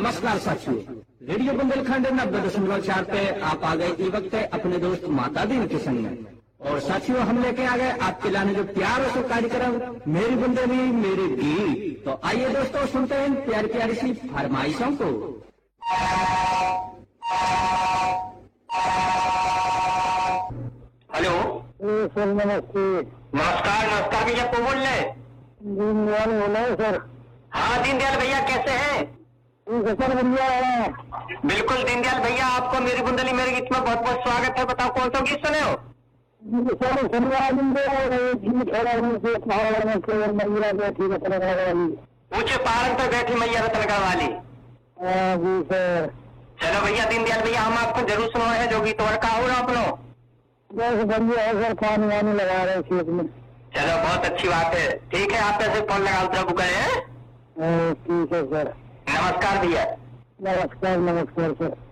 नमस्कार साथियों, रेडियो बुंदेलखंड 90.4 पे आप आ गए इस वक्त अपने दोस्त माता दीन के संग में। और साथियों, हम लेके आ गए आपके लाने जो प्यार से कार्यक्रम मेरी बुंदेली मेरे गीत। तो आइए दोस्तों, सुनते हैं प्यारी प्यारी सी फरमाइशों को। हेलो सर नमस्ते। नमस्कार। नमस्कार भैया, को बोल रहे? दीनदयाल बोला है सर। हाँ दीनदयाल भैया, कैसे हैं? सर बढ़िया है। बिल्कुल दीनदयाल भैया, आपको मेरी बुंदेली मेरे गीत में बहुत बहुत स्वागत है। बताओ कौन सा गीत सुने हो? सर शनिवार दिन ऊंचे पहाड़ पर बैठी मैया रतनगढ़ वाली। जी सर। चलो भैया दीनदयाल भैया, हम आपको जरूर सुनवाए जो गीत और का हो रहा अपनो। बस बढ़िया है सर, पानी वानी लगा रहे खेत में। चलो बहुत अच्छी बात है। ठीक है, आप ऐसे फोन लगा उतरा बुक है। ठीक है सर। नमस्कार भैया। नमस्कार नमस्कार सर।